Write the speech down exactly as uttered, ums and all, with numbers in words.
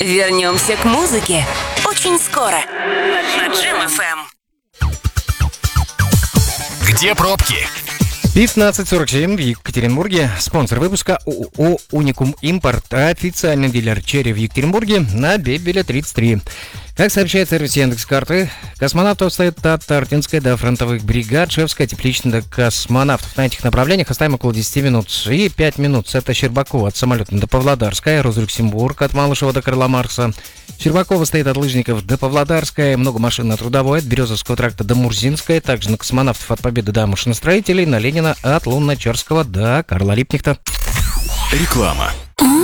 Вернемся к музыке очень скоро на Джем эф эм. Где пробки? пятнадцать сорок семь в Екатеринбурге. Спонсор выпуска ООО «Уникум Импорт». Официальный дилер «Черри» в Екатеринбурге на Бебеля тридцать три. Как сообщает сервис Яндекс.Карты, космонавтов стоит от Тартинской до фронтовых бригад, Шевская, Тепличная до космонавтов. На этих направлениях оставим около десяти минут. И пять минут. Это Щербакова от Самолетной до Павлодарская, Роза-Люксембург от Малышева до Карла Маркса. Щербакова стоит от Лыжников до Павлодарская, много машин на Трудовой, от Березовского тракта до Мурзинской, также на космонавтов от Победы до машиностроителей, на Ленина от Лунночарского до Карла Липнихта. Реклама.